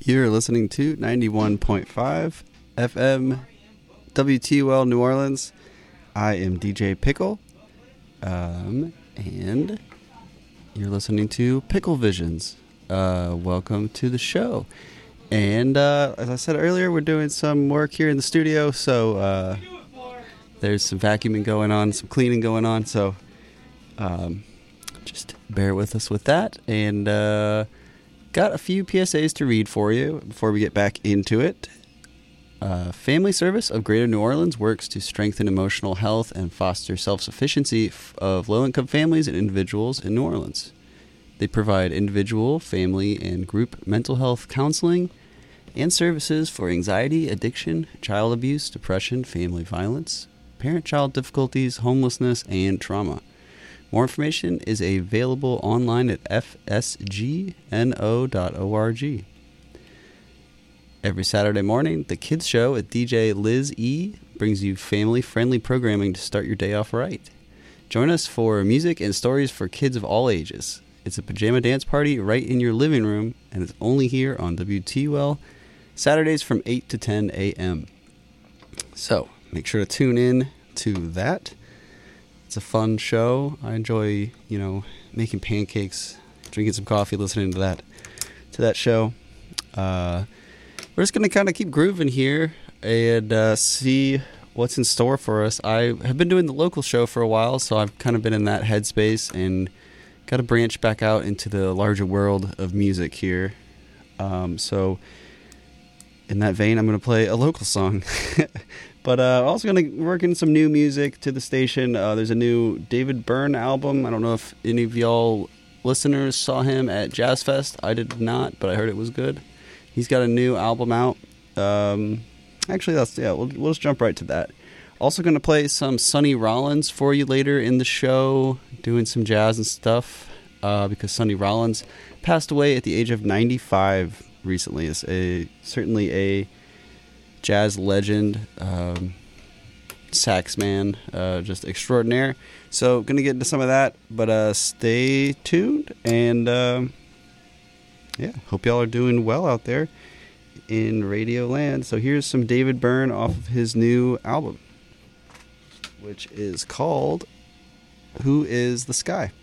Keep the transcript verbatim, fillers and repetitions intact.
You're listening to ninety-one point five F M W T U L New Orleans. I am D J Pickle, um, and you're listening to Pickle Visions. Uh, welcome to the show. And uh, as I said earlier, we're doing some work here in the studio, so uh, there's some vacuuming going on, some cleaning going on, so um, just bear with us with that. And uh, got a few P S As to read for you before we get back into it. Uh, Family Service of Greater New Orleans works to strengthen emotional health and foster self-sufficiency f- of low-income families and individuals in New Orleans. They provide individual, family, and group mental health counseling and services for anxiety, addiction, child abuse, depression, family violence, parent-child difficulties, homelessness, and trauma. More information is available online at f s g n o dot org. Every Saturday morning, The Kids Show with D J Liz E brings you family-friendly programming to start your day off right. Join us for music and stories for kids of all ages. It's a pajama dance party right in your living room, and it's only here on W T U L, Saturdays from eight to ten a.m. So, make sure to tune in to that. It's a fun show. I enjoy, you know, making pancakes, drinking some coffee, listening to that, to that show. Uh... We're just going to kind of keep grooving here and uh, see what's in store for us. I have been doing the local show for a while, so I've kind of been in that headspace and got to branch back out into the larger world of music here. Um, so in that vein, I'm going to play a local song. But uh, also going to work in some new music to the station. Uh, there's a new David Byrne album. I don't know if any of y'all listeners saw him at Jazz Fest. I did not, but I heard it was good. He's got a new album out. Um, actually, that's yeah. We'll, we'll just jump right to that. Also going to play some Sonny Rollins for you later in the show, doing some jazz and stuff, uh, because Sonny Rollins passed away at the age of ninety-five recently. Is a certainly a jazz legend, um, sax man, uh, just extraordinaire. So going to get into some of that, but uh, stay tuned and. Um, Yeah, hope y'all are doing well out there in Radio Land. So here's some David Byrne off of his new album, which is called Who is the Sky?